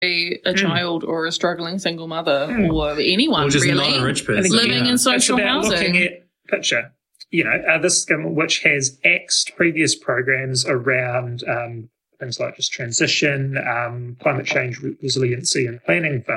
a child or a struggling single mother or anyone or just really not a rich person. living in social it's about housing. looking at picture. This government, which has axed previous programs around things like just transition, climate change resiliency and planning funds,